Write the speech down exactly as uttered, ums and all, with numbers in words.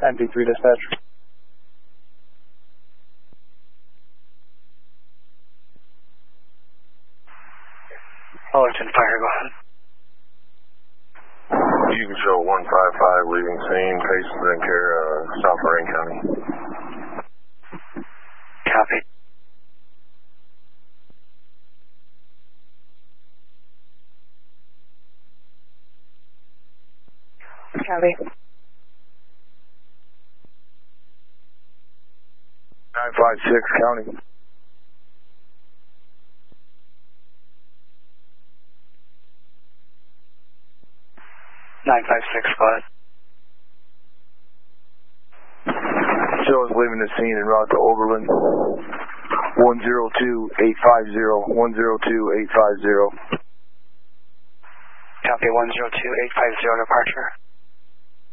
M P three dispatch. Fullerton Fire, go ahead. You can show one five five leaving scene, patients in care, uh, South Lorraine County. Copy. Copy. nine five six County. nine five six, go ahead. Joe is leaving the scene en route to Oberlin. one zero two eight five zero, one zero two eight five zero. Copy, one zero two eight five zero departure.